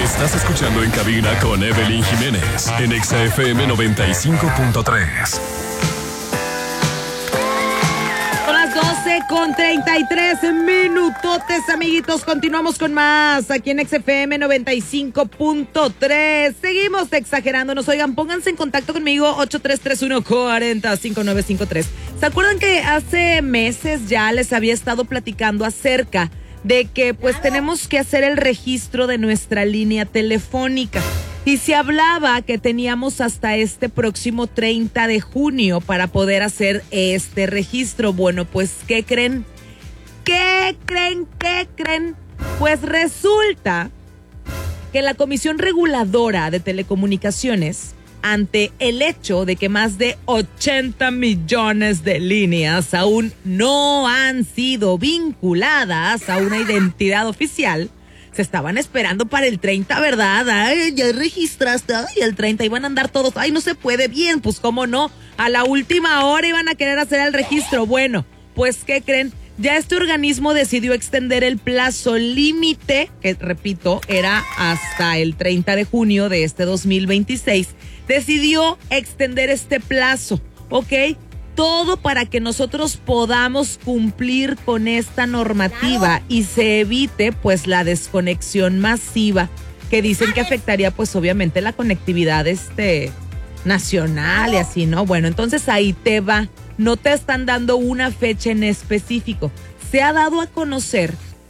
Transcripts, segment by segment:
Estás escuchando En Cabina con Evelyn Jiménez en Exa FM 95.3. Son las 12:33 minutotes, amiguitos. Continuamos con más aquí en Exa FM 95.3. Seguimos exagerándonos. Oigan, pónganse en contacto conmigo 8331-405953. ¿Se acuerdan que hace meses ya les había estado platicando acerca de que pues tenemos que hacer el registro de nuestra línea telefónica? Y se hablaba que teníamos hasta este próximo 30 de junio para poder hacer este registro. Bueno, pues, ¿qué creen? ¿Qué creen? Pues resulta que la Comisión Reguladora de Telecomunicaciones, ante el hecho de que más de 80 millones de líneas aún no han sido vinculadas a una identidad oficial, se estaban esperando para el 30, ¿verdad? Ay, ya registraste, ay, el 30 iban a andar todos, ay, no se puede bien, pues cómo no, a la última hora iban a querer hacer el registro. Bueno, pues, ¿qué creen? Ya este organismo decidió extender el plazo límite, que repito, era hasta el 30 de junio de este 2026, decidió extender este plazo, ¿ok? Todo para que nosotros podamos cumplir con esta normativa y se evite pues la desconexión masiva que dicen que afectaría pues obviamente la conectividad nacional y así, ¿no? Bueno, entonces ahí te va. No te están dando una fecha en específico. Se ha dado a conocer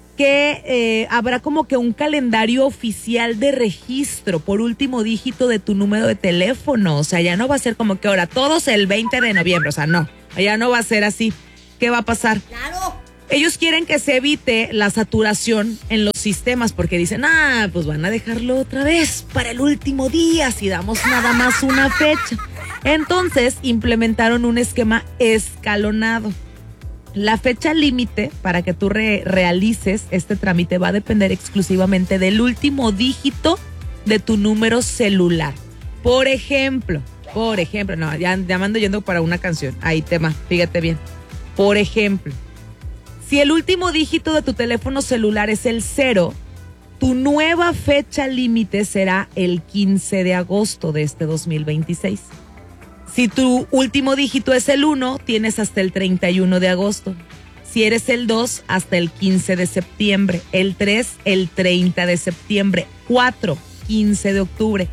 que habrá como que un calendario oficial de registro por último dígito de tu número de teléfono. O sea, ya no va a ser como que ahora todos el 20 de noviembre. O sea, no, ya no va a ser así. ¿Qué va a pasar? Claro. Ellos quieren que se evite la saturación en los sistemas porque dicen, pues van a dejarlo otra vez para el último día si damos nada más una fecha. Entonces implementaron un esquema escalonado. La fecha límite para que tú realices este trámite va a depender exclusivamente del último dígito de tu número celular. Por ejemplo, no, ya me ando yendo para una canción. Ahí tema, fíjate bien. Por ejemplo, si el último dígito de tu teléfono celular es el 0, tu nueva fecha límite será el 15 de agosto de este 2026. Si tu último dígito es el 1, tienes hasta el 31 de agosto. Si eres el 2, hasta el 15 de septiembre. El 3, el 30 de septiembre. 4, 15 de octubre.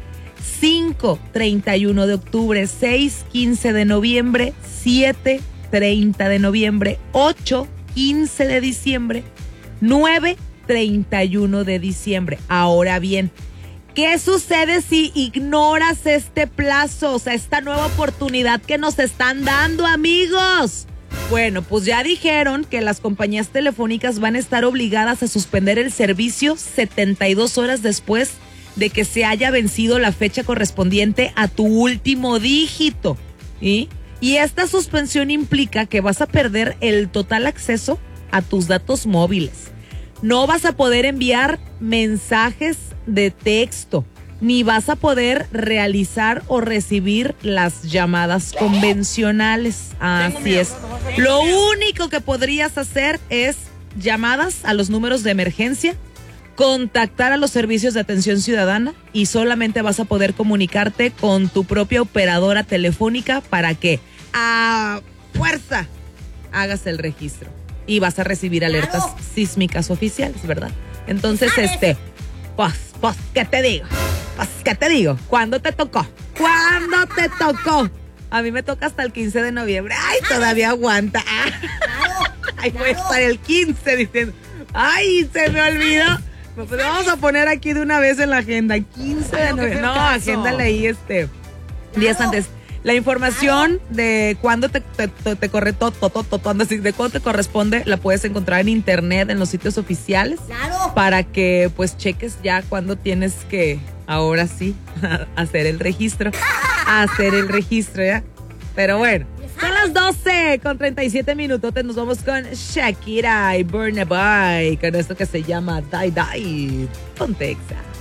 5, 31 de octubre. 6, 15 de noviembre. 7, 30 de noviembre. 8, 15 de diciembre. 9, 31 de diciembre. Ahora bien, ¿qué sucede si ignoras este plazo? O sea, esta nueva oportunidad que nos están dando, amigos. Bueno, pues ya dijeron que las compañías telefónicas van a estar obligadas a suspender el servicio 72 horas después de que se haya vencido la fecha correspondiente a tu último dígito. ¿Sí? Y esta suspensión implica que vas a perder el total acceso a tus datos móviles. No vas a poder enviar mensajes de texto, ni vas a poder realizar o recibir las llamadas convencionales. Así es. Lo único que podrías hacer es llamadas a los números de emergencia, contactar a los servicios de atención ciudadana y solamente vas a poder comunicarte con tu propia operadora telefónica para que a fuerza hagas el registro y vas a recibir alertas sísmicas oficiales, ¿verdad? Entonces, pues, ¿qué te digo? ¿Cuándo te tocó? A mí me toca hasta el 15 de noviembre. Ay, todavía aguanta. Ay, voy a estar el 15 diciendo, ay, se me olvidó. Pues vamos a poner aquí de una vez en la agenda, 15 de noviembre. No, agéndale ahí días antes. La información de cuándo te corre de cuándo te corresponde la puedes encontrar en internet, en los sitios oficiales. Claro. Para que pues cheques ya cuándo tienes que, ahora sí, hacer el registro. Ya. Pero bueno, son las 12:37 minutos. Nos vamos con Shakira y Burna Boy con esto que se llama Die Die. Ponte Exa.